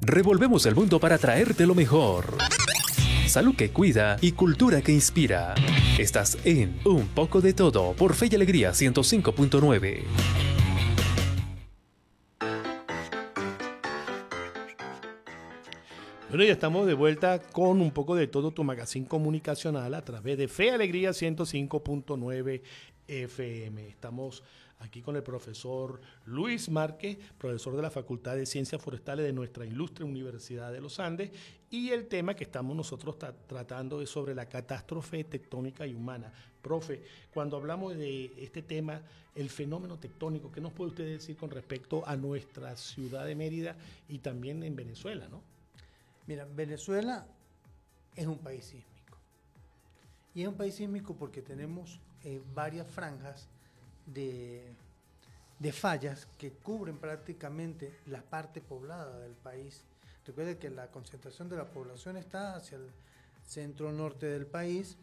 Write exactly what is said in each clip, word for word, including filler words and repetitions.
Revolvemos el mundo para traerte lo mejor. Salud que cuida y cultura que inspira. Estás en Un Poco de Todo por Fe y Alegría ciento cinco punto nueve. Bueno, ya estamos de vuelta con Un Poco de Todo, tu magazine comunicacional a través de Fe y Alegría ciento cinco punto nueve F M. Estamos aquí con el profesor Luis Márquez, profesor de la Facultad de Ciencias Forestales de nuestra ilustre Universidad de los Andes, y el tema que estamos nosotros tra- tratando es sobre la catástrofe tectónica y humana. Profe, cuando hablamos de este tema, el fenómeno tectónico, ¿qué nos puede usted decir con respecto a nuestra ciudad de Mérida y también en Venezuela, ¿no? Mira, Venezuela es un país sísmico. Y es un país sísmico porque tenemos eh, varias franjas de, de fallas que cubren prácticamente la parte poblada del país. Recuerde que la concentración de la población está hacia el centro norte del país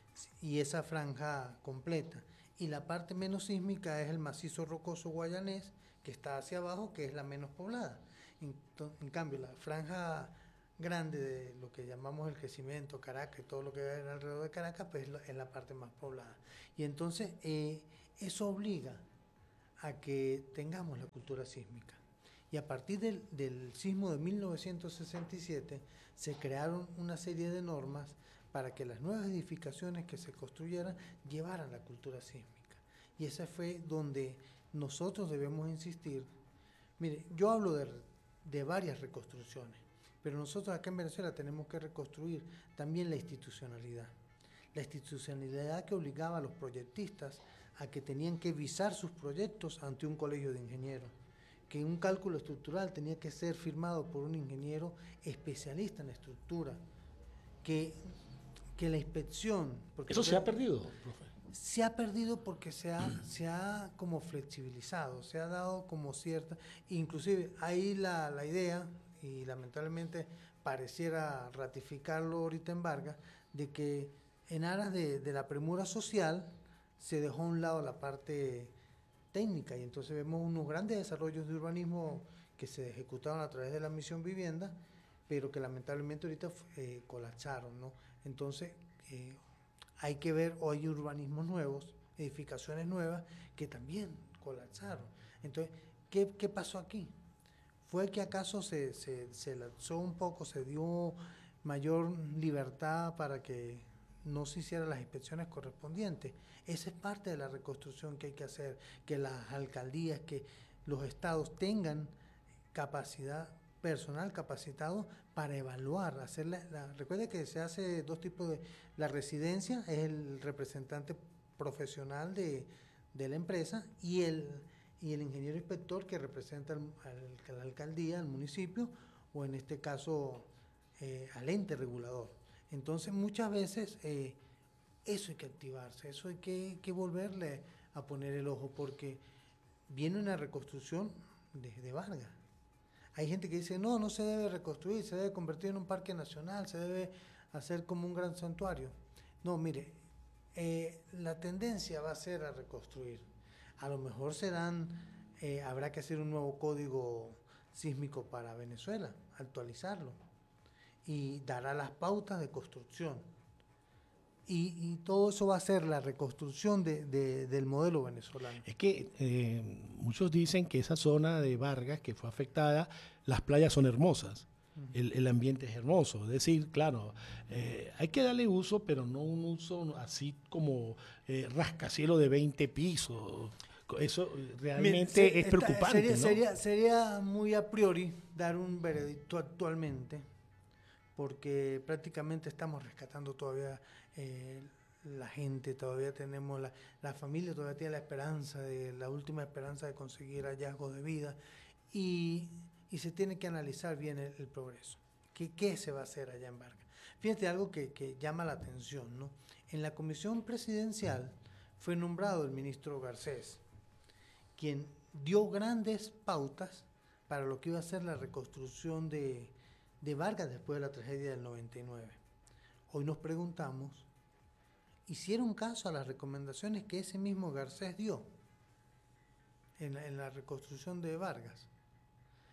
y esa franja completa. Y la parte menos sísmica es el macizo rocoso guayanés, que está hacia abajo, que es la menos poblada. En, en cambio, la franja grande de lo que llamamos el crecimiento, Caracas y todo lo que hay alrededor de Caracas, pues es la parte más poblada. Y entonces eh, eso obliga a que tengamos la cultura sísmica. Y a partir del, del sismo de mil novecientos sesenta y siete se crearon una serie de normas para que las nuevas edificaciones que se construyeran llevaran la cultura sísmica. Y ese fue donde nosotros debemos insistir. Mire, yo hablo de, de varias reconstrucciones, pero nosotros acá en Venezuela tenemos que reconstruir también la institucionalidad. La institucionalidad que obligaba a los proyectistas a que tenían que visar sus proyectos ante un colegio de ingenieros, que un cálculo estructural tenía que ser firmado por un ingeniero especialista en estructura, que, que la inspección... Porque ¿Eso se ha perdido, profe? Se ha perdido porque se ha, se ha como flexibilizado, se ha dado como cierta... Inclusive hay la, la idea... y lamentablemente pareciera ratificarlo ahorita en Vargas, de que en aras de, de la premura social se dejó a un lado la parte técnica y entonces vemos unos grandes desarrollos de urbanismo que se ejecutaron a través de la misión vivienda, pero que lamentablemente ahorita eh, colapsaron, ¿no? Entonces eh, hay que ver, hoy hay urbanismos nuevos, edificaciones nuevas que también colapsaron. Entonces, ¿qué, qué pasó aquí? ¿Fue que acaso se, se, se lanzó un poco, se dio mayor libertad para que no se hicieran las inspecciones correspondientes? Esa es parte de la reconstrucción que hay que hacer, que las alcaldías, que los estados tengan capacidad personal capacitado para evaluar, hacer la, la, recuerde que se hace dos tipos de, la residencia es el representante profesional de, de la empresa y el y el ingeniero inspector que representa al, al, a la alcaldía, al municipio, o en este caso eh, al ente regulador. Entonces muchas veces eh, eso hay que activarse, eso hay que, que volverle a poner el ojo, porque viene una reconstrucción desde Vargas. Hay gente que dice, no, no se debe reconstruir, se debe convertir en un parque nacional, se debe hacer como un gran santuario. No, mire, eh, la tendencia va a ser a reconstruir. A lo mejor serán, eh, habrá que hacer un nuevo código sísmico para Venezuela, actualizarlo, y dará las pautas de construcción. Y, y todo eso va a ser la reconstrucción de, de, del modelo venezolano. Es que eh, muchos dicen que esa zona de Vargas que fue afectada, las playas son hermosas. El, el ambiente es hermoso, es decir, claro, eh, hay que darle uso, pero no un uso así como eh, rascacielos de veinte pisos. Eso realmente Mira, es está, preocupante, sería, ¿no? Sería, sería muy a priori dar un veredicto actualmente, porque prácticamente estamos rescatando todavía eh, la gente, todavía tenemos, la, la familia todavía tiene la esperanza, de la última esperanza de conseguir hallazgos de vida, y... y se tiene que analizar bien el, el progreso. ¿Qué, ¿Qué se va a hacer allá en Vargas? Fíjate algo que, que llama la atención, ¿no? En la comisión presidencial fue nombrado el ministro Garcés, quien dio grandes pautas para lo que iba a ser la reconstrucción de, de Vargas después de la tragedia del noventa y nueve. Hoy nos preguntamos, ¿hicieron caso a las recomendaciones que ese mismo Garcés dio en la, en la reconstrucción de Vargas?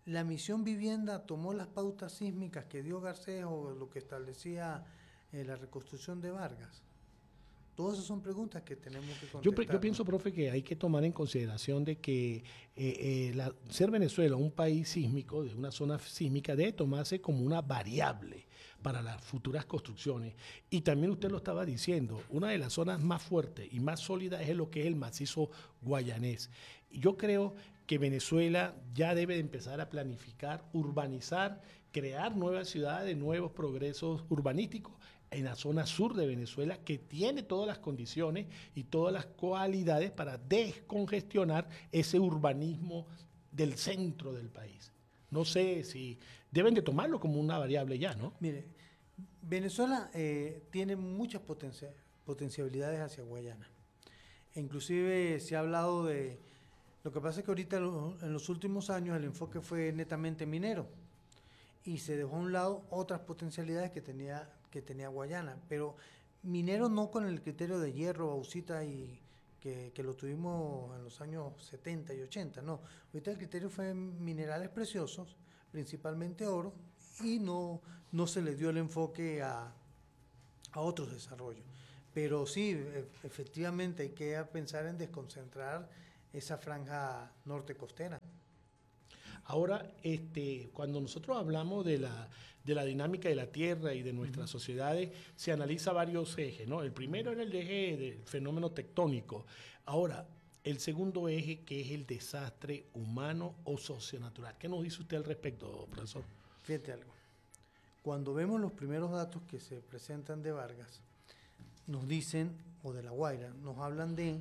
la misión vivienda tomó las pautas sísmicas que dio Garcés o lo que establecía eh, la reconstrucción de Vargas. Todas esas son preguntas que tenemos que contestar. Yo, yo pienso, profe, que hay que tomar en consideración de que eh, eh, la, ser Venezuela un país sísmico, de una zona sísmica, debe tomarse como una variable para las futuras construcciones. Y también usted lo estaba diciendo, una de las zonas más fuertes y más sólidas es lo que es el macizo guayanés. Yo creo que Venezuela ya debe de empezar a planificar, urbanizar, crear nuevas ciudades, nuevos progresos urbanísticos en la zona sur de Venezuela, que tiene todas las condiciones y todas las cualidades para descongestionar ese urbanismo del centro del país. No sé si deben de tomarlo como una variable ya, ¿no? Mire, Venezuela eh, tiene muchas potencia, potencialidades hacia Guayana. E inclusive se ha hablado de... Lo que pasa es que ahorita en los últimos años el enfoque fue netamente minero y se dejó a un lado otras potencialidades que tenía, que tenía Guayana, pero minero no con el criterio de hierro, bauxita y que, que lo tuvimos en los años setenta y ochenta, no. Ahorita el criterio fue minerales preciosos, principalmente oro, y no, no se le dio el enfoque a, a otros desarrollos. Pero sí, efectivamente hay que pensar en desconcentrar esa franja norte costera. Ahora, este, cuando nosotros hablamos de la, de la dinámica de la Tierra y de nuestras uh-huh. sociedades, se analiza varios ejes, ¿no? El primero era el eje del fenómeno tectónico. Ahora, el segundo eje, que es el desastre humano o socionatural. ¿Qué nos dice usted al respecto, profesor? Fíjate algo. Cuando vemos los primeros datos que se presentan de Vargas, nos dicen, o de La Guaira, nos hablan de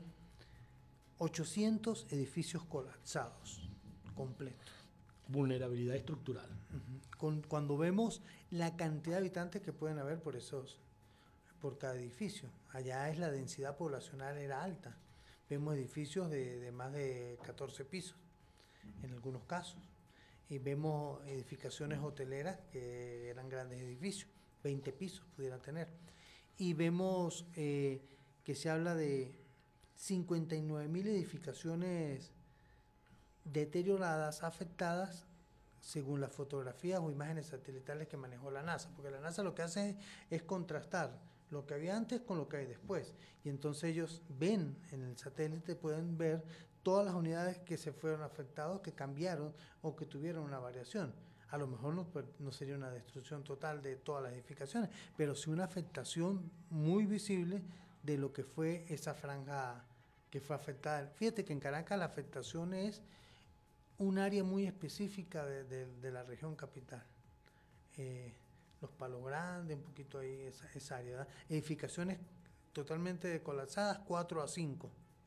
ochocientos edificios colapsados, completos. Vulnerabilidad estructural. Uh-huh. Con, cuando vemos la cantidad de habitantes que pueden haber por esos, por cada edificio, allá es la densidad poblacional era alta. Vemos edificios de, de más de catorce pisos, en algunos casos, y vemos edificaciones hoteleras que eran grandes edificios, veinte pisos pudieran tener, y vemos eh, que se habla de cincuenta y nueve mil edificaciones deterioradas, afectadas, según las fotografías o imágenes satelitales que manejó la NASA, porque la NASA lo que hace es, es contrastar lo que había antes con lo que hay después, y entonces ellos ven en el satélite, pueden ver todas las unidades que se fueron afectadas, que cambiaron o que tuvieron una variación. A lo mejor no, no sería una destrucción total de todas las edificaciones, pero sí una afectación muy visible de lo que fue esa franja que fue afectada. Fíjate que en Caracas la afectación es un área muy específica de, de, de la región capital. Eh, los Palos Grandes, un poquito ahí esa, esa área, ¿verdad? Edificaciones totalmente colapsadas, cuatro a cinco.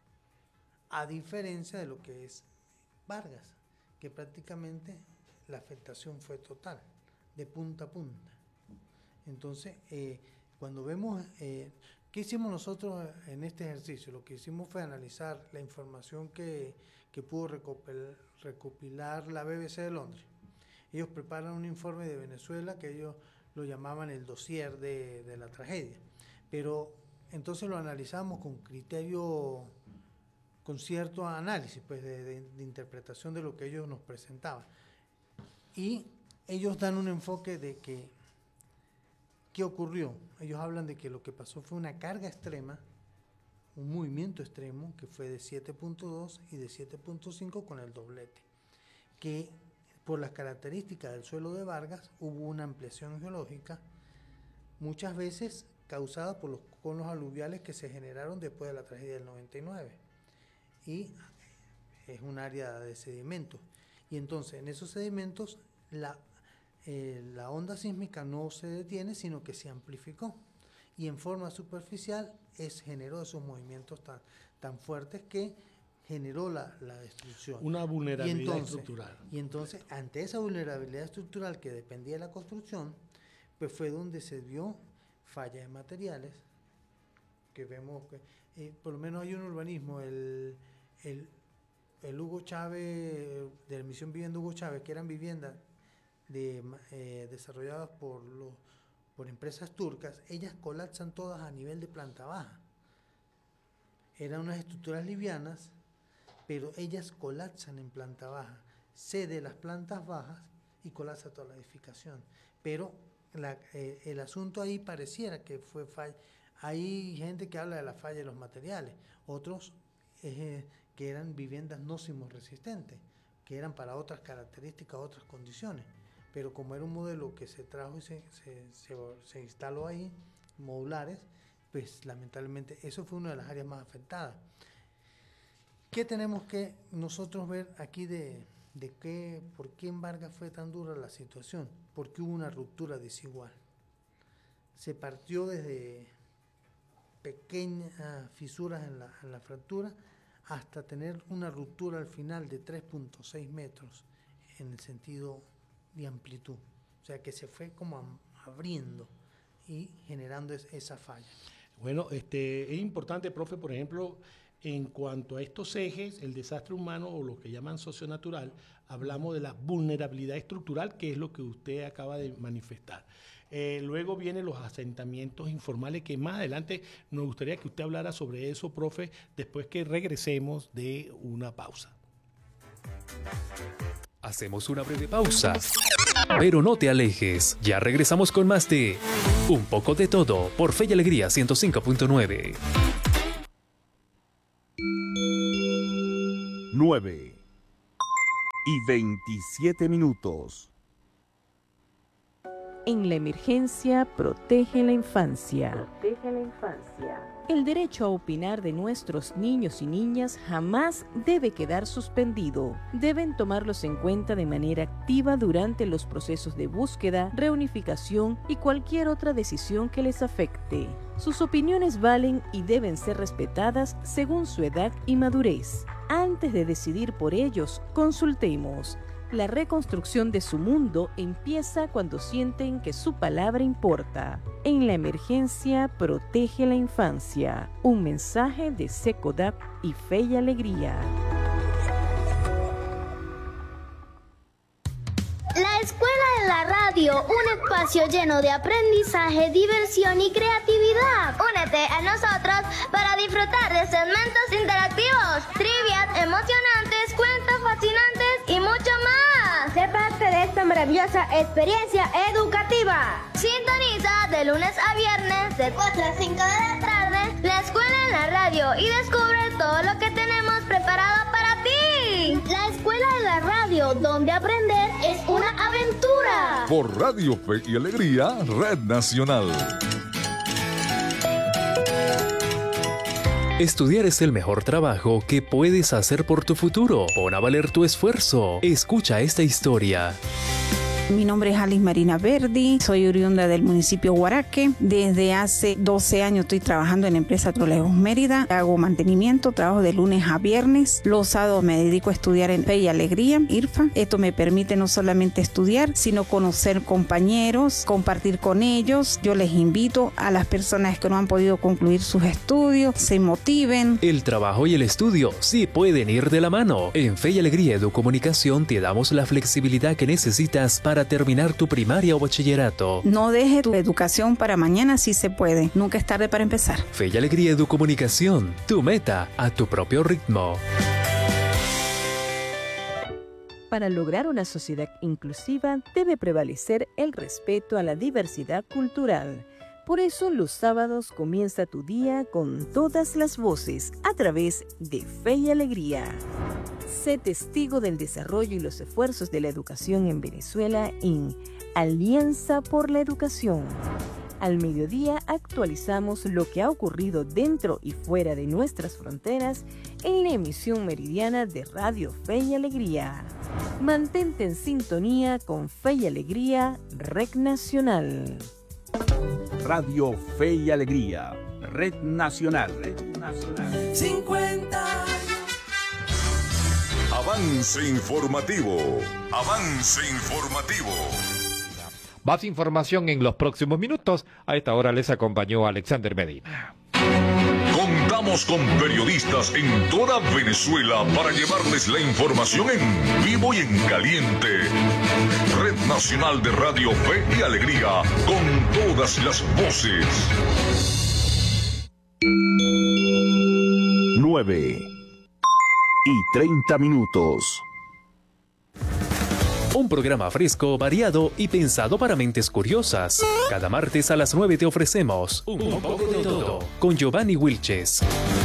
A diferencia de lo que es Vargas, que prácticamente la afectación fue total, de punta a punta. Entonces, eh, cuando vemos, eh, ¿qué hicimos nosotros en este ejercicio? Lo que hicimos fue analizar la información que, que pudo recopilar, recopilar la B B C de Londres. Ellos preparan un informe de Venezuela que ellos lo llamaban el dossier de, de la tragedia. Pero entonces lo analizamos con criterio, con cierto análisis pues, de, de, de interpretación de lo que ellos nos presentaban. Y ellos dan un enfoque de que, ¿qué ocurrió? Ellos hablan de que lo que pasó fue una carga extrema, un movimiento extremo, que fue de siete punto dos y de siete punto cinco con el doblete, que por las características del suelo de Vargas hubo una ampliación geológica, muchas veces causada por los conos aluviales que se generaron después de la tragedia del noventa y nueve. Y es un área de sedimentos. Y entonces en esos sedimentos la, eh, la onda sísmica no se detiene, sino que se amplificó. Y en forma superficial es, generó esos movimientos tan, tan fuertes que generó la, la destrucción. Una vulnerabilidad y entonces, estructural. Y entonces, ante esa vulnerabilidad estructural que dependía de la construcción, pues fue donde se vio falla de materiales, que vemos que, eh, por lo menos hay un urbanismo, el, el, el Hugo Chávez, de la misión Vivienda Hugo Chávez, que eran viviendas de, eh, desarrolladas por, los, por empresas turcas, ellas colapsan todas a nivel de planta baja. Eran unas estructuras livianas, pero ellas colapsan en planta baja. cede las plantas bajas y colapsa toda la edificación. Pero la, eh, el asunto ahí pareciera que fue falla. Hay gente que habla de la falla de los materiales, otros eh, que eran viviendas no sismorresistentes, que eran para otras características, otras condiciones. Pero como era un modelo que se trajo y se, se, se, se instaló ahí, modulares, pues lamentablemente eso fue una de las áreas más afectadas. ¿Qué tenemos que nosotros ver aquí de, de qué, por qué en Vargas fue tan dura la situación? Porque hubo una ruptura desigual. Se partió desde pequeñas fisuras en la, en la fractura hasta tener una ruptura al final de tres punto seis metros en el sentido de amplitud. O sea que se fue como abriendo y generando es, esa falla. Bueno, este, es importante, profe, por ejemplo, en cuanto a estos ejes, el desastre humano o lo que llaman socionatural, hablamos de la vulnerabilidad estructural, que es lo que usted acaba de manifestar. Eh, luego vienen los asentamientos informales, que más adelante nos gustaría que usted hablara sobre eso, profe, después que regresemos de una pausa. Hacemos una breve pausa, pero no te alejes, ya regresamos con más de Un poco de todo por Fe y Alegría ciento cinco punto nueve. nueve y veintisiete minutos. En la emergencia, protege la infancia. Protege la infancia. El derecho a opinar de nuestros niños y niñas jamás debe quedar suspendido. Deben tomarlos en cuenta de manera activa durante los procesos de búsqueda, reunificación y cualquier otra decisión que les afecte. Sus opiniones valen y deben ser respetadas según su edad y madurez. Antes de decidir por ellos, consultemos. La reconstrucción de su mundo empieza cuando sienten que su palabra importa. En la emergencia, protege la infancia. Un mensaje de SECODAP y Fe y Alegría. La Escuela de la Radio, un espacio lleno de aprendizaje, diversión y creatividad. Únete a nosotros para disfrutar de segmentos interactivos, trivias emocionantes, cuentos fascinantes y mucho más. Sé parte de esta maravillosa experiencia educativa. Sintoniza de lunes a viernes de cuatro a cinco de la tarde la Escuela en la Radio y descubre todo lo que tenemos preparado para ti. La Escuela de la Radio, donde aprender es una aventura. Por Radio Fe y Alegría, Red Nacional. Estudiar es el mejor trabajo que puedes hacer por tu futuro. Pon a valer tu esfuerzo. Escucha esta historia. Mi nombre es Alice Marina Verdi, soy oriunda del municipio Guaraque. Desde hace doce años estoy trabajando en la empresa Trolejos Mérida. Hago mantenimiento, trabajo de lunes a viernes. Los sábados me dedico a estudiar en Fe y Alegría, I R F A. Esto me permite no solamente estudiar, sino conocer compañeros, compartir con ellos. Yo les invito a las personas que no han podido concluir sus estudios, se motiven. El trabajo y el estudio sí pueden ir de la mano. En Fe y Alegría Educomunicación te damos la flexibilidad que necesitas para Para terminar tu primaria o bachillerato. No deje tu educación para mañana si se puede. Nunca es tarde para empezar. Fe y Alegría Educomunicación, tu meta a tu propio ritmo. Para lograr una sociedad inclusiva debe prevalecer el respeto a la diversidad cultural. Por eso los sábados comienza tu día con todas las voces a través de Fe y Alegría. Sé testigo del desarrollo y los esfuerzos de la educación en Venezuela en Alianza por la Educación. Al mediodía actualizamos lo que ha ocurrido dentro y fuera de nuestras fronteras en la emisión meridiana de Radio Fe y Alegría. Mantente en sintonía con Fe y Alegría, Red Nacional. Radio Fe y Alegría, Red Nacional. Red Nacional. cincuenta Avance informativo. Avance informativo. Más información en los próximos minutos. A esta hora les acompañó Alexander Medina. Contamos con periodistas en toda Venezuela para llevarles la información en vivo y en caliente. Red Nacional de Radio Fe y Alegría, con todas las voces. nueve y treinta minutos. Un programa fresco, variado y pensado para mentes curiosas. Cada martes a las nueve te ofrecemos Un, un poco de todo con Giovanni Wilches.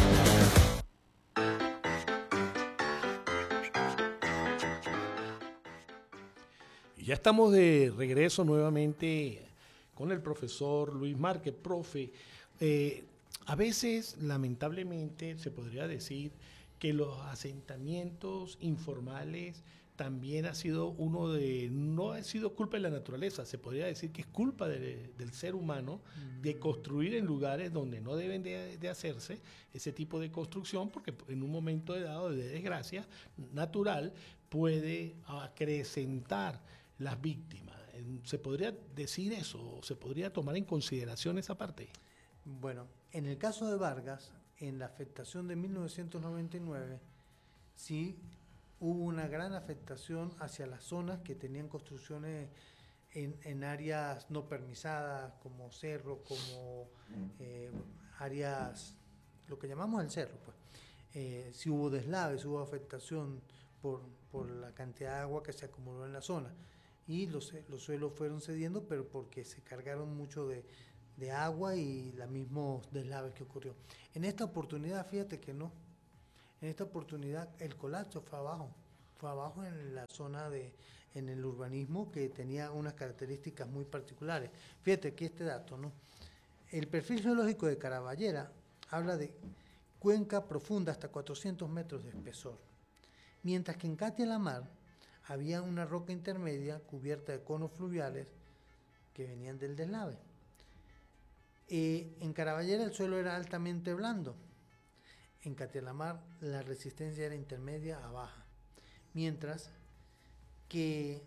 Y ya estamos de regreso nuevamente con el profesor Luis Márquez. Profe, eh, a veces, lamentablemente, se podría decir que los asentamientos informales también ha sido uno de, no ha sido culpa de la naturaleza, se podría decir que es culpa de, del ser humano de construir en lugares donde no deben de, de hacerse ese tipo de construcción, porque en un momento dado de desgracia natural puede acrecentar las víctimas. ¿Se podría decir eso? ¿Se podría tomar en consideración esa parte? Bueno, en el caso de Vargas, en la afectación de mil novecientos noventa y nueve, sí hubo una gran afectación hacia las zonas que tenían construcciones en, en áreas no permisadas, como cerros, como eh, áreas, lo que llamamos el cerro, pues. Eh, sí hubo deslaves, hubo afectación por, por la cantidad de agua que se acumuló en la zona. Y los, los suelos fueron cediendo, pero porque se cargaron mucho de, de agua y los mismos deslaves que ocurrió. En esta oportunidad, fíjate que no. En esta oportunidad el colapso fue abajo, fue abajo en la zona de, en el urbanismo que tenía unas características muy particulares. Fíjate aquí este dato, ¿no? El perfil geológico de Caraballera habla de cuenca profunda hasta cuatrocientos metros de espesor, mientras que en Catia-la-Mar había una roca intermedia cubierta de conos fluviales que venían del deslave. Eh, en Caraballera el suelo era altamente blando. En Catia-la-Mar la resistencia era intermedia a baja, mientras que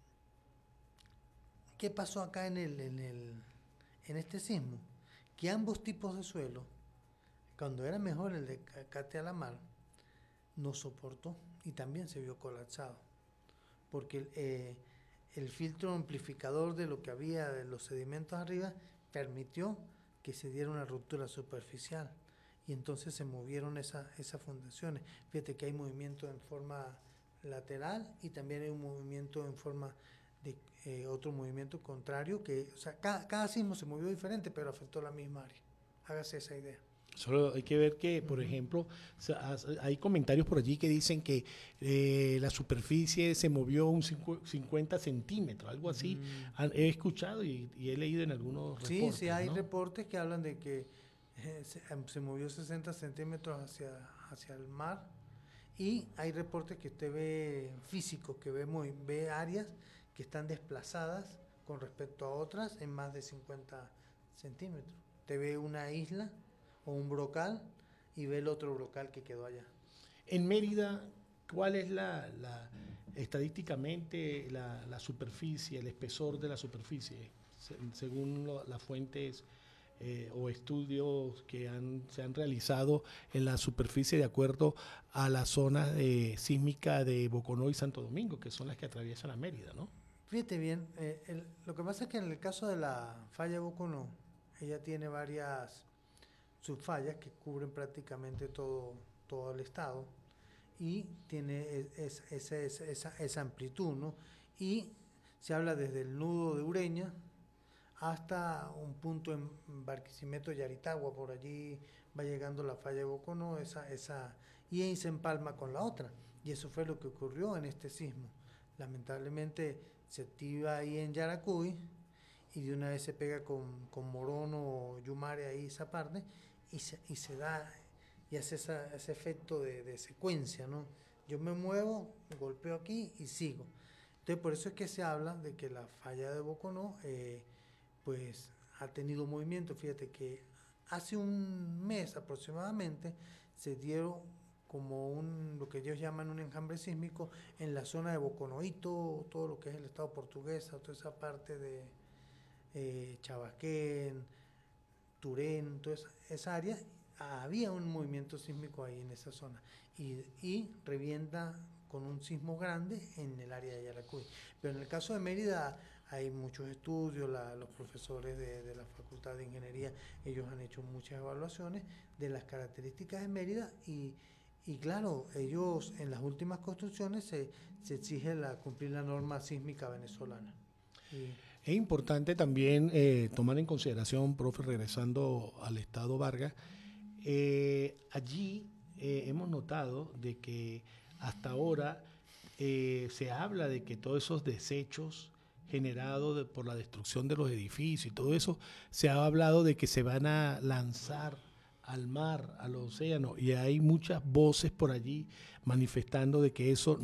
¿qué pasó acá en el, en el en este sismo? Que ambos tipos de suelo, cuando era mejor el de Catia-la-Mar, no soportó y también se vio colapsado, porque eh, el filtro amplificador de lo que había de los sedimentos arriba permitió que se diera una ruptura superficial. Y entonces se movieron esa, esas fundaciones. Fíjate que hay movimiento en forma lateral y también hay un movimiento en forma de eh, otro movimiento contrario, que, o sea, cada, cada sismo se movió diferente, pero afectó la misma área. Hágase esa idea. Solo hay que ver que, por uh-huh. ejemplo, hay comentarios por allí que dicen que eh, la superficie se movió un cincuenta centímetros, algo así. Uh-huh. He escuchado y, y he leído en algunos sí, reportes. Sí, sí, hay ¿no? reportes que hablan de que Se, se movió sesenta centímetros hacia, hacia el mar, y hay reportes que usted ve físicos, que ve, muy, ve áreas que están desplazadas con respecto a otras en más de cincuenta centímetros. Te ve una isla o un brocal y ve el otro brocal que quedó allá. En Mérida, ¿cuál es la, la estadísticamente la, la superficie, el espesor de la superficie, se, según lo, las fuentes Eh, o estudios que han, se han realizado en la superficie de acuerdo a la zona de, sísmica de Boconó y Santo Domingo, que son las que atraviesan a Mérida, ¿no? Fíjate bien, eh, el, lo que pasa es que en el caso de la falla de Boconó, ella tiene varias subfallas que cubren prácticamente todo, todo el estado, y tiene es, es, es, esa, esa amplitud, ¿no? Y se habla desde el nudo de Ureña hasta un punto en Barquisimeto y Aritagua, por allí va llegando la falla de Boconó, esa, esa, y ahí se empalma con la otra, y eso fue lo que ocurrió en este sismo. Lamentablemente se activa ahí en Yaracuy, y de una vez se pega con, con Morón o Yumare ahí esa parte, y se, y se da, y hace esa, ese efecto de, de secuencia, ¿no? Yo me muevo, golpeo aquí y sigo. Entonces por eso es que se habla de que la falla de Boconó eh, pues ha tenido movimiento. Fíjate que hace un mes aproximadamente se dieron como un, lo que ellos llaman un enjambre sísmico en la zona de Boconoito, todo lo que es el estado portuguesa, toda esa parte de eh, Chabaquén, Turén, toda esa, esa área, había un movimiento sísmico ahí en esa zona, y, y revienta con un sismo grande en el área de Yaracuy. Pero en el caso de Mérida hay muchos estudios, la, los profesores de, de la Facultad de Ingeniería, ellos han hecho muchas evaluaciones de las características de Mérida, y, y claro, ellos en las últimas construcciones se, se exige la, cumplir la norma sísmica venezolana. Y, es importante también eh, tomar en consideración, profe, regresando al estado Vargas, eh, allí eh, hemos notado de que hasta ahora eh, se habla de que todos esos desechos generados de, por la destrucción de los edificios y todo eso, se ha hablado de que se van a lanzar al mar, al océano, y hay muchas voces por allí manifestando de que eso